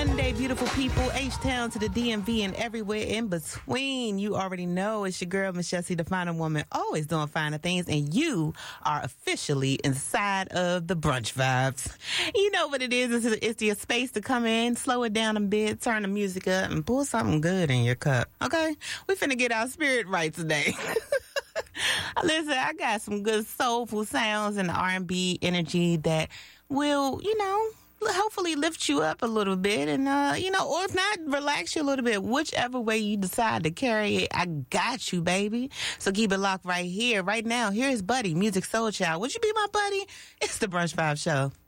Monday, beautiful people. H-Town to the DMV and everywhere in between. You already know it's your girl, Miss Jessie, the Finer Woman, always doing finer things, and you are officially inside of the brunch vibes. You know what it is. It's your space to come in, slow it down a bit, turn the music up, and pull something good in your cup, okay? We finna get our spirit right today. Listen, I got some good soulful sounds and R&B energy that will, hopefully lift you up a little bit and, or if not, relax you a little bit. Whichever way you decide to carry it, I got you, baby. So keep it locked right here, right now. Here's Buddy, Musiq Soulchild. Would you be my buddy? It's the Brunch Vibe Show.